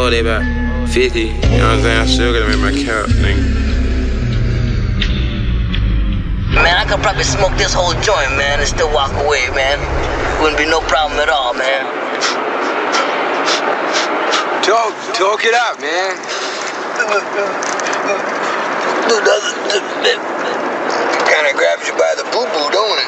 Oh, they about 50. You know what I'm saying? I still gotta make my count, nigga. Man, I could probably smoke this whole joint, man, and still walk away, man. Wouldn't be no problem at all, man. Talk it out, man. It kind of grabs you by the boo-boo, don't it?